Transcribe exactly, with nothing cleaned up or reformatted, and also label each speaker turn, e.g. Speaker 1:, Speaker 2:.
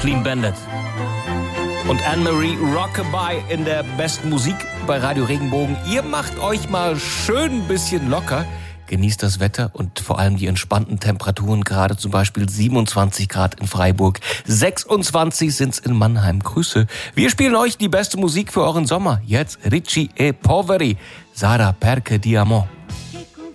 Speaker 1: Clean Bandit. Und Anne-Marie Rockabye in der besten Musik bei Radio Regenbogen. Ihr macht euch mal schön ein bisschen locker. Genießt das Wetter und vor allem die entspannten Temperaturen. Gerade zum Beispiel siebenundzwanzig Grad in Freiburg. sechsundzwanzig sind's in Mannheim. Grüße. Wir spielen euch die beste Musik für euren Sommer. Jetzt Ricci e Poveri. Sara Perche di Amor.